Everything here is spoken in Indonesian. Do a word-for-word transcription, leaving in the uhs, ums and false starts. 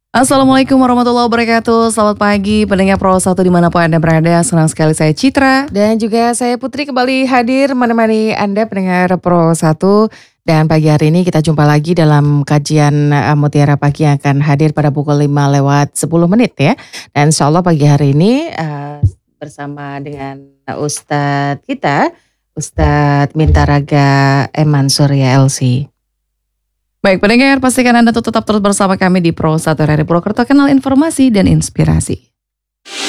Assalamualaikum warahmatullahi wabarakatuh. Selamat pagi pendengar Pro satu dimanapun Anda berada. Senang sekali saya Citra. Dan juga saya Putri kembali hadir menemani Anda pendengar Pro satu. Dan pagi hari ini kita jumpa lagi dalam kajian uh, Mutiara Pagi yang akan hadir pada pukul lima lewat sepuluh menit ya. Dan insya Allah pagi hari ini uh, bersama dengan Ustadz kita, Ustadz Mintaraga Eman Surya L C. Baik pendengar, pastikan Anda tetap terus bersama kami di Pro satu R R I Purwokerto, kenal informasi dan inspirasi.